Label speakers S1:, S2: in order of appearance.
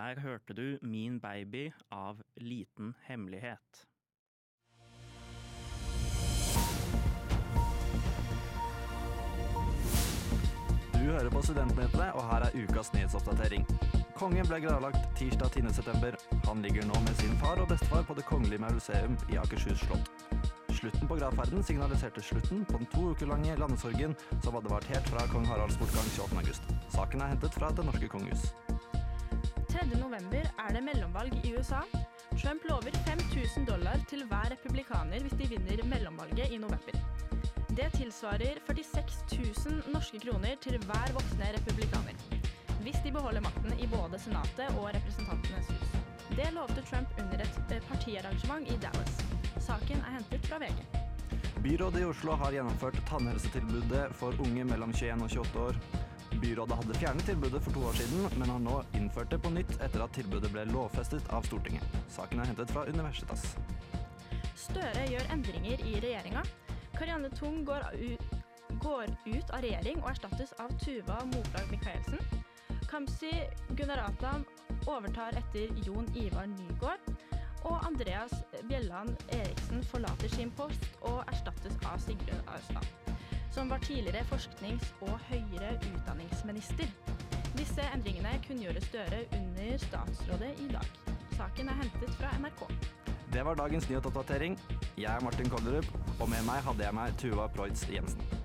S1: Her hørte du Min baby av Liten hemmelighet.
S2: Du hører på Studentnyhetene, og her er ukas nyhetsoppdatering. Kongen ble gravlagt tirsdag 10. september. Han ligger nå med sin far og bestefar på Det Kongelige Mausoleum i Akershus slott. Slutten på gravferden signaliserte slutten på den 2 uker lange landesorgen som hadde vært helt fra kong Haralds bortgang 28. august. Saken er hentet fra Det norske kongehus.
S3: 3. november er det mellomvalg i USA. Trump lover $5,000 til hver republikaner hvis de vinner mellomvalget i november. Det tilsvarer 46 000 norske kroner til hver voksne republikaner, hvis de beholder makten i både senatet og representantenes hus. Det lovte Trump under et partiarrangement i Dallas. Saken er hentet fra VG.
S2: Byrådet i Oslo har gjennomført tannhelsetilbudet for unge mellom 21 og 28 år. Byrådet hadde fjernet tilbudet for 2 år siden, men har nå innført det på nytt etter at tilbudet ble lovfestet av Stortinget. Saken er hentet fra Universitas.
S3: Støre gjør endringer i regjeringen. Karianne Tung går ut av regjering og erstattes av Tuva Moflag Michaelsen. Kamzy Gunaratlam overtar etter Jon Ivar Nygaard, og Andreas Bjelland Eriksen forlater sin post og erstattes av Sigrun Austad, som var tidligere forsknings- og høyere utdanningsminister. Disse endringene kunngjorde Støre under statsrådet i dag. Saken er hentet fra NRK.
S2: Det var dagens nyhetsoppdatering. Jeg er Martin Kollerup, og med meg hadde jeg meg Tuva Preutz Jensen.